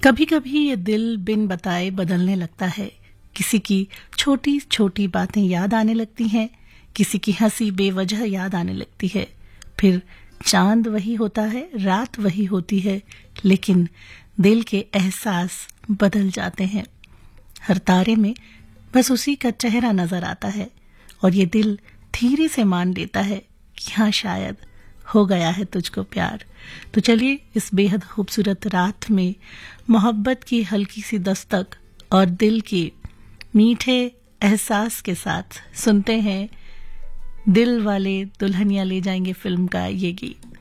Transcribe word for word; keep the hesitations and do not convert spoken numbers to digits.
कभी कभी ये दिल बिन बताए बदलने लगता है। किसी की छोटी छोटी बातें याद आने लगती हैं, किसी की हंसी बेवजह याद आने लगती है। फिर चांद वही होता है, रात वही होती है, लेकिन दिल के एहसास बदल जाते हैं। हर तारे में बस उसी का चेहरा नजर आता है और ये दिल धीरे से मान लेता है कि हाँ, शायद हो गया है तुझको प्यार। तो चलिए इस बेहद खूबसूरत रात में मोहब्बत की हल्की सी दस्तक और दिल के मीठे एहसास के साथ सुनते हैं दिल वाले दुल्हनिया ले जाएंगे फिल्म का ये गीत।